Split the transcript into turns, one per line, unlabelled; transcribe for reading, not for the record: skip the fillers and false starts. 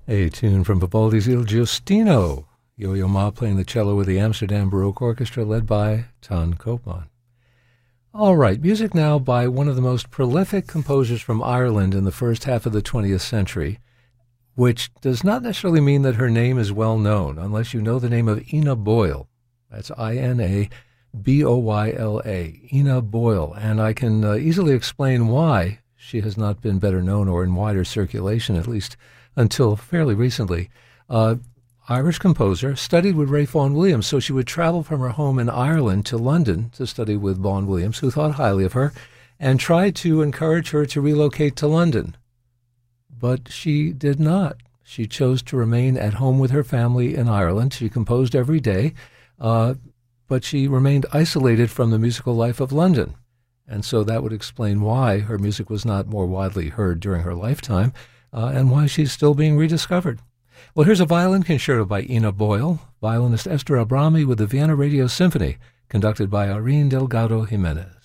A tune from Vivaldi's Il Giustino. Yo-Yo Ma playing the cello with the Amsterdam Baroque Orchestra led by Ton Koopman. All right, music now by one of the most prolific composers from Ireland in the first half of the 20th century, which does not necessarily mean that her name is well known, unless you know the name of Ina Boyle. That's I-N-A-B-O-Y-L-A, Ina Boyle. And I can easily explain why she has not been better known or in wider circulation, at least until fairly recently. Irish composer, studied with Ray Vaughan Williams, so she would travel from her home in Ireland to London to study with Vaughan Williams, who thought highly of her, and tried to encourage her to relocate to London. But she did not. She chose to remain at home with her family in Ireland. She composed every day, but she remained isolated from the musical life of London. And so that would explain why her music was not more widely heard during her lifetime, and why she's still being rediscovered. Well, here's a violin concerto by Ina Boyle, violinist Esther Abrami with the Vienna Radio Symphony, conducted by Irene Delgado Jimenez.